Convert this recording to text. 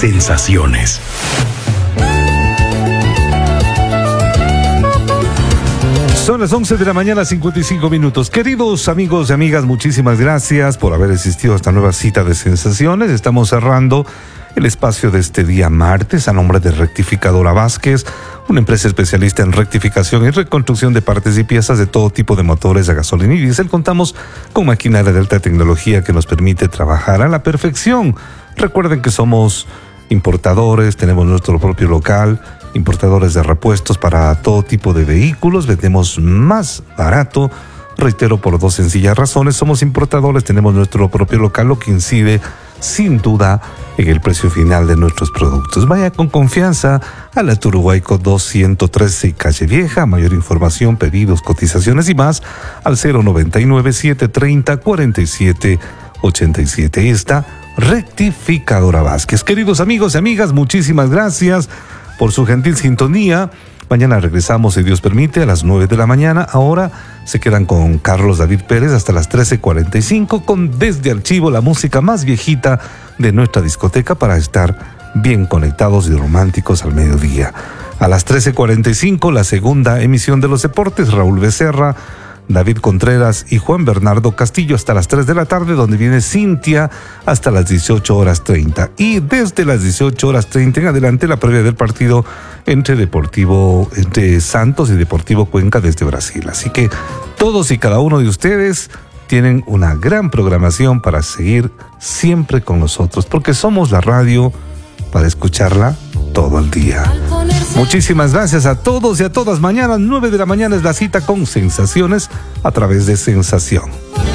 Sensaciones. Son las 11 de la mañana, 55 minutos. Queridos amigos y amigas, muchísimas gracias por haber asistido a esta nueva cita de Sensaciones. Estamos cerrando el espacio de este día martes a nombre de Rectificadora Vázquez, una empresa especialista en rectificación y reconstrucción de partes y piezas de todo tipo de motores a gasolina y diésel. Contamos con maquinaria de alta tecnología que nos permite trabajar a la perfección. Recuerden que somos importadores, tenemos nuestro propio local, importadores de repuestos para todo tipo de vehículos, vendemos más barato, reitero, por dos sencillas razones: somos importadores, tenemos nuestro propio local, lo que incide sin duda en el precio final de nuestros productos. Vaya con confianza a la Turuhuayco 213 Calle Vieja. Mayor información, pedidos, cotizaciones y más al 099-730-4787. Esta Rectificadora Vázquez. Queridos amigos y amigas, muchísimas gracias por su gentil sintonía. Mañana regresamos, si Dios permite, a las 9 de la mañana. Ahora se quedan con Carlos David Pérez hasta las 13:45 con Desde Archivo, la música más viejita de nuestra discoteca, para estar bien conectados y románticos al mediodía. A las 13:45 la segunda emisión de los deportes, Raúl Becerra, David Contreras y Juan Bernardo Castillo hasta las 3 de la tarde, donde viene Cintia hasta las 18:30. Y desde las 18:30 en adelante, la previa del partido entre Santos y Deportivo Cuenca desde Brasil. Así que todos y cada uno de ustedes tienen una gran programación para seguir siempre con nosotros, porque somos la radio para escucharla todo el día. Muchísimas gracias a todos y a todas. Mañana 9 de la mañana es la cita con Sensaciones a través de Sensación.